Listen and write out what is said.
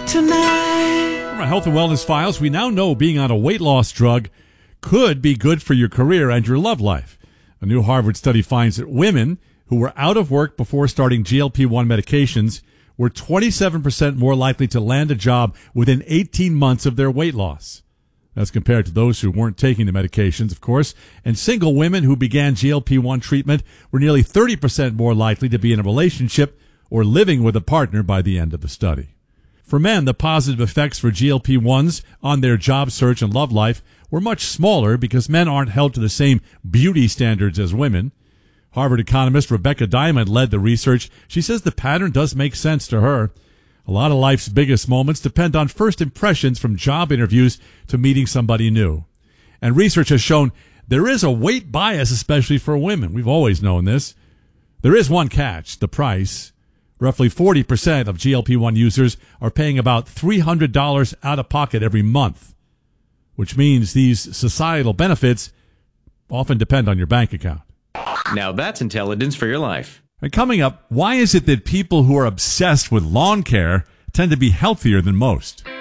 tonight. From our health and wellness files, we now know being on a weight loss drug could be good for your career and your love life. A new Harvard study finds that women who were out of work before starting GLP-1 medications were 27% more likely to land a job within 18 months of their weight loss. That's compared to those who weren't taking the medications, of course. And single women who began GLP-1 treatment were nearly 30% more likely to be in a relationship or living with a partner by the end of the study. For men, the positive effects for GLP-1s on their job search and love life were much smaller because men aren't held to the same beauty standards as women. Harvard economist Rebecca Diamond led the research. She says the pattern does make sense to her. A lot of life's biggest moments depend on first impressions, from job interviews to meeting somebody new. And research has shown there is a weight bias, especially for women. We've always known this. There is one catch: the price. Roughly 40% of GLP-1 users are paying about $300 out of pocket every month, which means these societal benefits often depend on your bank account. Now that's intelligence for your life. And coming up, why is it that people who are obsessed with lawn care tend to be healthier than most?